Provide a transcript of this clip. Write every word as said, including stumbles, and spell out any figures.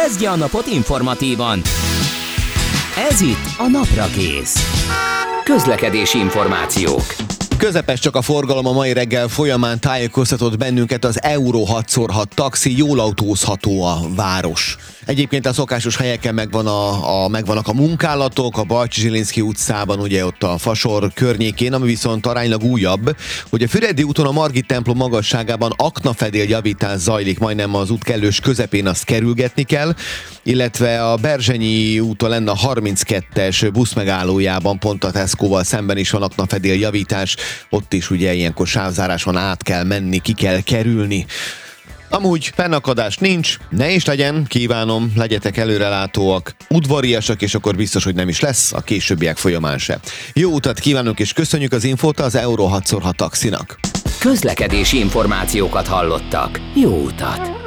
Kezdje a napot informatívan. Ez itt a Naprakész. Közlekedési információk. Közepes csak a forgalom a mai reggel folyamán, tájékoztatott bennünket az Euro hat szor hat taxi, jól autózható a város. Egyébként a szokásos helyeken megvan a, a, megvannak a munkálatok, a Bajcsy-Zsilinszky utcában, ugye ott a Fasor környékén, ami viszont aránylag újabb, hogy a Füredi úton a Margit templom magasságában aknafedél javítás zajlik, majdnem az út kellős közepén, azt kerülgetni kell, illetve a Berzsenyi úton lenne a harminckettes buszmegállójában, pont a Tesco-val szemben is van aknafedél javítás, ott is ugye ilyenkor sávzárás van, át kell menni, ki kell kerülni. Amúgy fennakadás nincs, ne is legyen, kívánom, legyetek előrelátóak, udvariasak, és akkor biztos, hogy nem is lesz a későbbiek folyamán se. Jó utat kívánunk, és köszönjük az infót az Euro hat szor hat taxinak. Közlekedési információkat hallottak. Jó utat!